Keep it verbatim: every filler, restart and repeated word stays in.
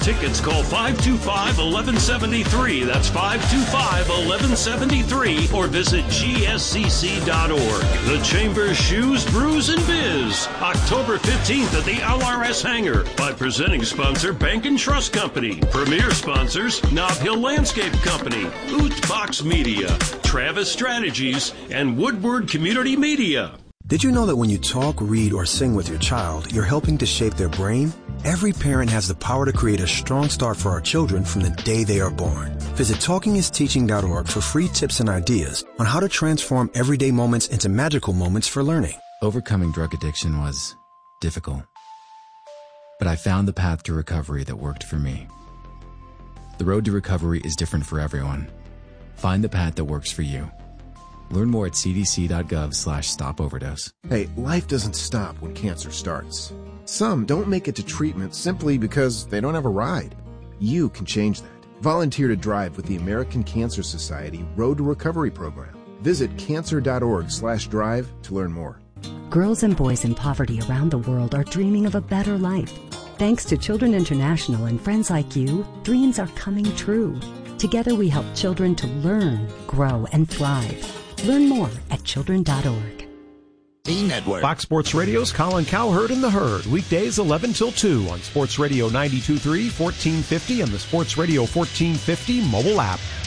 tickets, call five two five, one one seven three. That's five two five, one one seven three. Or visit G S C C dot org. The Chamber Shoes, Brews, and Biz. October fifteenth at the L R S Hangar. By presenting sponsor Bank and Trust Company. Premier sponsors Nob Hill Landscape Company, Oot Box Media, Travis Strategies, and Woodward Community Media. Did you know that when you talk, read, or sing with your child, you're helping to shape their brain? Every parent has the power to create a strong start for our children from the day they are born. Visit talking is teaching dot org for free tips and ideas on how to transform everyday moments into magical moments for learning. Overcoming drug addiction was difficult, but I found the path to recovery that worked for me. The road to recovery is different for everyone. Find the path that works for you. Learn more at c d c dot gov slash stop overdose. Hey, life doesn't stop when cancer starts. Some don't make it to treatment simply because they don't have a ride. You can change that. Volunteer to drive with the American Cancer Society Road to Recovery program. Visit cancer dot org slash drive to learn more. Girls and boys in poverty around the world are dreaming of a better life. Thanks to Children International and friends like you, dreams are coming true. Together we help children to learn, grow, and thrive. Learn more at children dot org. E-Network. Fox Sports Radio's Colin Cowherd and the Herd. Weekdays eleven till two on Sports Radio ninety-two point three, fourteen fifty, and the Sports Radio fourteen fifty mobile app.